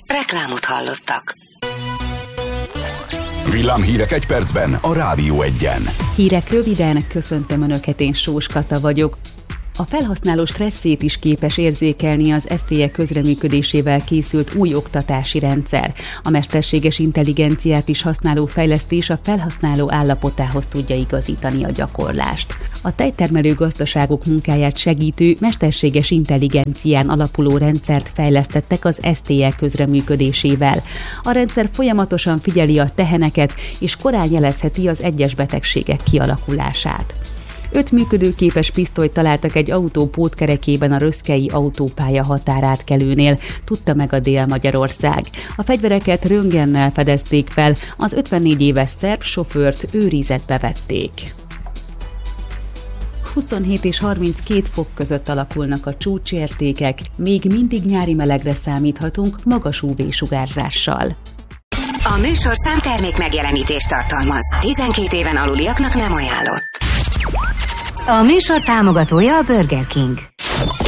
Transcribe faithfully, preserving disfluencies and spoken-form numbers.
Reklámot hallottak. Villámhírek egy percben a Rádió Egyen. Hírek röviden, köszöntöm Önöket, én Sós Kata vagyok. A felhasználó stresszét is képes érzékelni az es té e közreműködésével készült új oktatási rendszer. A mesterséges intelligenciát is használó fejlesztés a felhasználó állapotához tudja igazítani a gyakorlást. A tejtermelő gazdaságok munkáját segítő mesterséges intelligencián alapuló rendszert fejlesztettek az es té e közreműködésével. A rendszer folyamatosan figyeli a teheneket, és korán jelezheti az egyes betegségek kialakulását. Öt működőképes pisztolyt találtak egy autó pótkerekében a röszkei autópálya határátkelőnél, tudta meg a Dél-Magyarország. A fegyvereket röntgennel fedezték fel, az ötvennégy éves szerb sofőrt őrizetbe vették. huszonhét és harminckét fok között alakulnak a csúcsértékek, még mindig nyári melegre számíthatunk magas ú vé-sugárzással. A műsor számtermék megjelenítést tartalmaz. tizenkét éven aluliaknak nem ajánlott. A műsor támogatója a Burger King.